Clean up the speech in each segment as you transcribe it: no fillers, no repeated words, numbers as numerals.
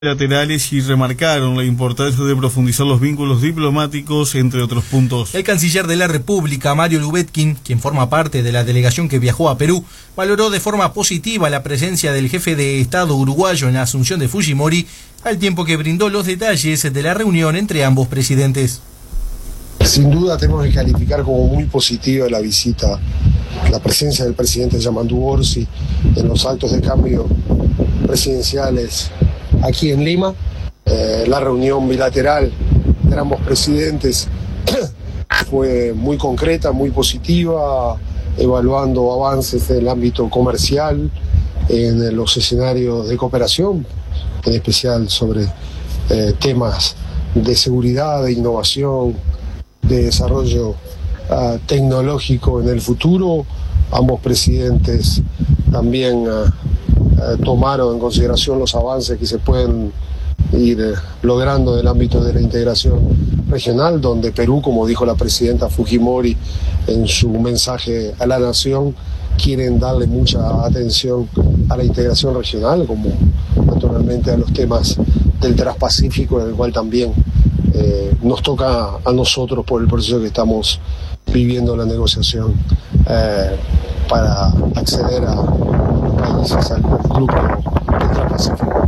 Bilaterales y remarcaron la importancia de profundizar los vínculos diplomáticos, entre otros puntos. El canciller de la República, Mario Lubetkin, quien forma parte de la delegación que viajó a Perú, valoró de forma positiva la presencia del jefe de Estado uruguayo en la asunción de Fujimori, al tiempo que brindó los detalles de la reunión entre ambos presidentes. Sin duda tenemos que calificar como muy positiva la visita, la presencia del presidente Yamandu Orsi en los actos de cambio presidenciales aquí en Lima. La reunión bilateral de ambos presidentes fue muy concreta, muy positiva, evaluando avances en el ámbito comercial, en los escenarios de cooperación, en especial sobre temas de seguridad, de innovación, de desarrollo tecnológico en el futuro. Ambos presidentes también tomaron en consideración los avances que se pueden ir logrando en el ámbito de la integración regional, donde Perú, como dijo la presidenta Fujimori en su mensaje a la nación, quieren darle mucha atención a la integración regional, como naturalmente a los temas del Transpacífico, en el cual también nos toca a nosotros por el proceso que estamos viviendo la negociación para acceder a los países al grupo del Transpacífico.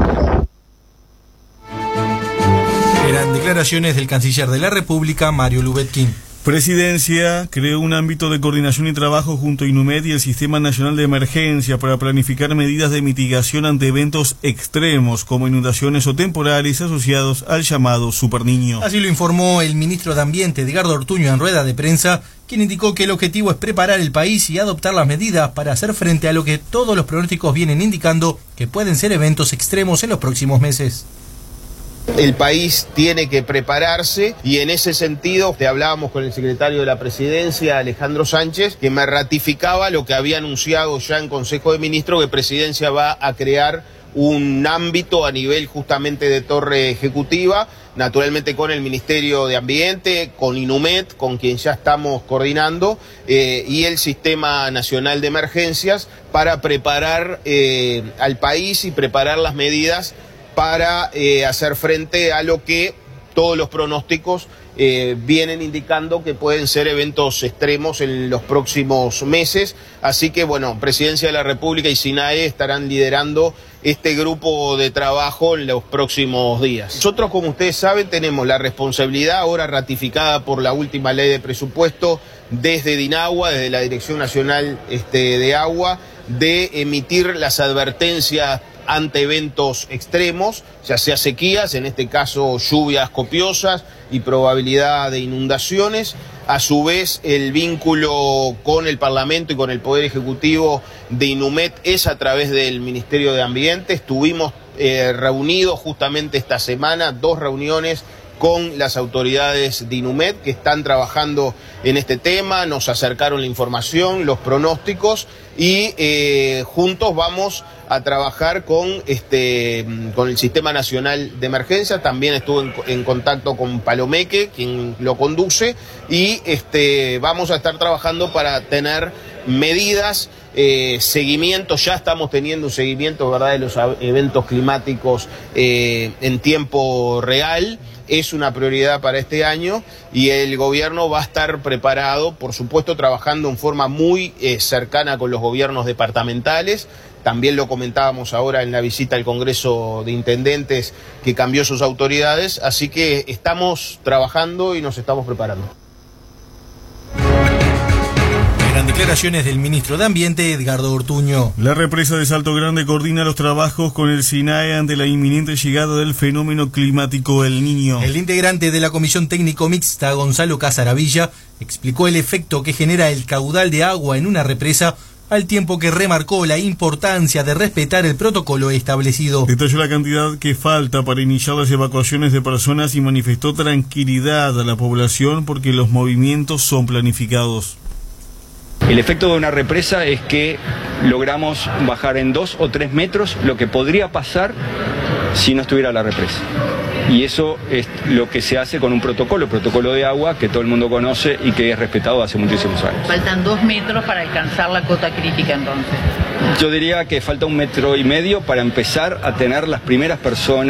Eran declaraciones del canciller de la República, Mario Lubetkin. Presidencia creó un ámbito de coordinación y trabajo junto a INUMED y el Sistema Nacional de Emergencia para planificar medidas de mitigación ante eventos extremos como inundaciones o temporales asociados al llamado Super Niño. Así lo informó el ministro de Ambiente, Edgardo Ortuño, en rueda de prensa, quien indicó que el objetivo es preparar el país y adoptar las medidas para hacer frente a lo que todos los pronósticos vienen indicando que pueden ser eventos extremos en los próximos meses. El país tiene que prepararse y en ese sentido hablábamos con el secretario de la Presidencia, Alejandro Sánchez, que me ratificaba lo que había anunciado ya en Consejo de Ministros, que Presidencia va a crear un ámbito a nivel justamente de torre ejecutiva, naturalmente con el Ministerio de Ambiente, con INUMED, con quien ya estamos coordinando, y el Sistema Nacional de Emergencias para preparar al país y preparar las medidas para hacer frente a lo que todos los pronósticos vienen indicando que pueden ser eventos extremos en los próximos meses. Así que, bueno, Presidencia de la República y SINAE estarán liderando este grupo de trabajo en los próximos días. Nosotros, como ustedes saben, tenemos la responsabilidad ahora ratificada por la última ley de presupuesto desde DINAGUA, desde la Dirección Nacional de Agua, de emitir las advertencias ante eventos extremos, ya sea sequías, en este caso lluvias copiosas y probabilidad de inundaciones. A su vez, el vínculo con el Parlamento y con el Poder Ejecutivo de INUMED es a través del Ministerio de Ambiente. Estuvimos reunidos justamente esta semana, 2 reuniones con las autoridades de INUMED que están trabajando en este tema, nos acercaron la información, los pronósticos y juntos vamos a trabajar con el Sistema Nacional de Emergencia. También estuve en contacto con Palomeque, quien lo conduce, y vamos a estar trabajando para tener medidas, seguimiento. Ya estamos teniendo un seguimiento, ¿verdad?, de los eventos climáticos en tiempo real. Es una prioridad para este año y el gobierno va a estar preparado, por supuesto, trabajando en forma muy cercana con los gobiernos departamentales. También lo comentábamos ahora en la visita al Congreso de Intendentes, que cambió sus autoridades, así que estamos trabajando y nos estamos preparando. Eran declaraciones del ministro de Ambiente, Edgardo Ortuño. La represa de Salto Grande coordina los trabajos con el SINAE ante la inminente llegada del fenómeno climático El Niño. El integrante de la Comisión Técnico Mixta, Gonzalo Casaravilla, explicó el efecto que genera el caudal de agua en una represa, al tiempo que remarcó la importancia de respetar el protocolo establecido. Detalló la cantidad que falta para iniciar las evacuaciones de personas y manifestó tranquilidad a la población porque los movimientos son planificados. El efecto de una represa es que logramos bajar en 2 o 3 metros lo que podría pasar si no estuviera la represa. Y eso es lo que se hace con un protocolo de agua que todo el mundo conoce y que es respetado hace muchísimos años. Faltan 2 metros para alcanzar la cota crítica entonces. Yo diría que falta 1,5 metros para empezar a tener las primeras personas